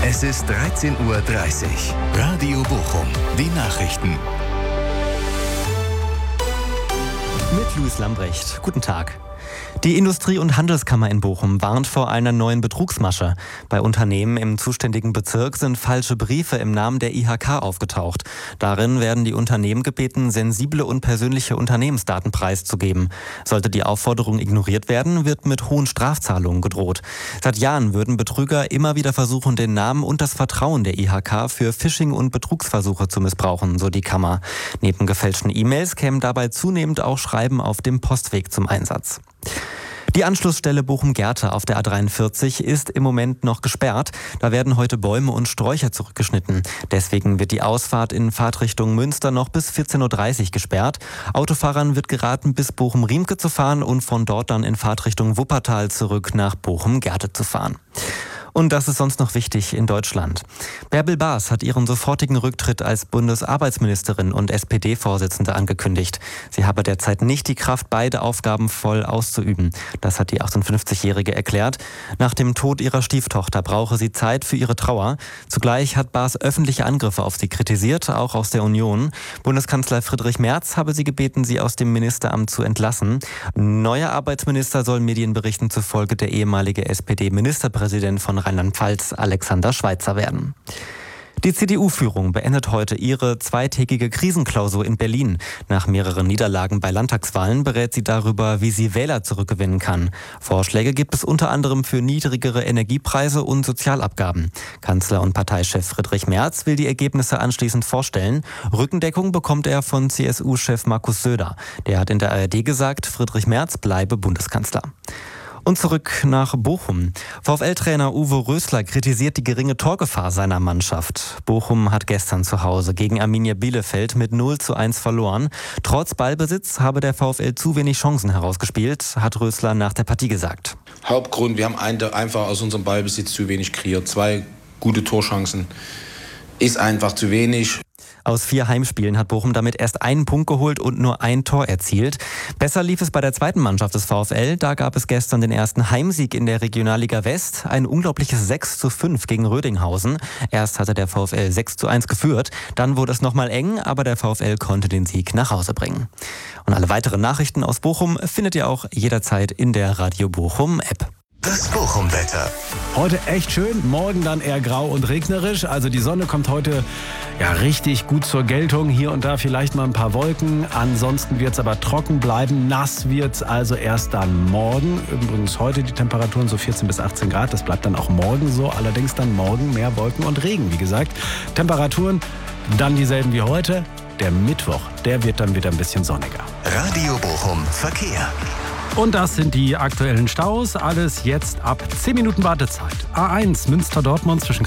Es ist 13:30 Uhr. Radio Bochum, die Nachrichten. Mit Luis Lambrecht. Guten Tag. Die Industrie- und Handelskammer in Bochum warnt vor einer neuen Betrugsmasche. Bei Unternehmen im zuständigen Bezirk sind falsche Briefe im Namen der IHK aufgetaucht. Darin werden die Unternehmen gebeten, sensible und persönliche Unternehmensdaten preiszugeben. Sollte die Aufforderung ignoriert werden, wird mit hohen Strafzahlungen gedroht. Seit Jahren würden Betrüger immer wieder versuchen, den Namen und das Vertrauen der IHK für Phishing- und Betrugsversuche zu missbrauchen, so die Kammer. Neben gefälschten E-Mails kämen dabei zunehmend auch Schreiben auf dem Postweg zum Einsatz. Die Anschlussstelle Bochum-Gerte auf der A43 ist im Moment noch gesperrt. Da werden heute Bäume und Sträucher zurückgeschnitten. Deswegen wird die Ausfahrt in Fahrtrichtung Münster noch bis 14:30 Uhr gesperrt. Autofahrern wird geraten, bis Bochum-Riemke zu fahren und von dort dann in Fahrtrichtung Wuppertal zurück nach Bochum-Gerte zu fahren. Und das ist sonst noch wichtig in Deutschland. Bärbel Baas hat ihren sofortigen Rücktritt als Bundesarbeitsministerin und SPD-Vorsitzende angekündigt. Sie habe derzeit nicht die Kraft, beide Aufgaben voll auszuüben. Das hat die 58-Jährige erklärt. Nach dem Tod ihrer Stieftochter brauche sie Zeit für ihre Trauer. Zugleich hat Baas öffentliche Angriffe auf sie kritisiert, auch aus der Union. Bundeskanzler Friedrich Merz habe sie gebeten, sie aus dem Ministeramt zu entlassen. Neuer Arbeitsminister soll Medienberichten zufolge der ehemalige SPD-Ministerpräsident von Rheinland-Pfalz, Alexander Schweitzer, werden. Die CDU-Führung beendet heute ihre zweitägige Krisenklausur in Berlin. Nach mehreren Niederlagen bei Landtagswahlen berät sie darüber, wie sie Wähler zurückgewinnen kann. Vorschläge gibt es unter anderem für niedrigere Energiepreise und Sozialabgaben. Kanzler und Parteichef Friedrich Merz will die Ergebnisse anschließend vorstellen. Rückendeckung bekommt er von CSU-Chef Markus Söder. Der hat in der ARD gesagt, Friedrich Merz bleibe Bundeskanzler. Und zurück nach Bochum. VfL-Trainer Uwe Rösler kritisiert die geringe Torgefahr seiner Mannschaft. Bochum hat gestern zu Hause gegen Arminia Bielefeld mit 0:1 verloren. Trotz Ballbesitz habe der VfL zu wenig Chancen herausgespielt, hat Rösler nach der Partie gesagt. Hauptgrund, wir haben einfach aus unserem Ballbesitz zu wenig kreiert. 2 gute Torchancen ist einfach zu wenig. Aus 4 Heimspielen hat Bochum damit erst einen Punkt geholt und nur ein Tor erzielt. Besser lief es bei der zweiten Mannschaft des VfL. Da gab es gestern den ersten Heimsieg in der Regionalliga West. Ein unglaubliches 6:5 gegen Rödinghausen. Erst hatte der VfL 6:1 geführt. Dann wurde es nochmal eng, aber der VfL konnte den Sieg nach Hause bringen. Und alle weiteren Nachrichten aus Bochum findet ihr auch jederzeit in der Radio Bochum App. Das Bochum-Wetter. Heute echt schön, morgen dann eher grau und regnerisch. Also die Sonne kommt heute ja richtig gut zur Geltung. Hier und da vielleicht mal ein paar Wolken. Ansonsten wird es aber trocken bleiben. Nass wird es also erst dann morgen. Übrigens heute die Temperaturen so 14 bis 18 Grad. Das bleibt dann auch morgen so. Allerdings dann morgen mehr Wolken und Regen, wie gesagt. Temperaturen dann dieselben wie heute. Der Mittwoch, der wird dann wieder ein bisschen sonniger. Radio Bochum Verkehr. Und das sind die aktuellen Staus. Alles jetzt ab 10 Minuten Wartezeit. A1 Münster-Dortmund zwischen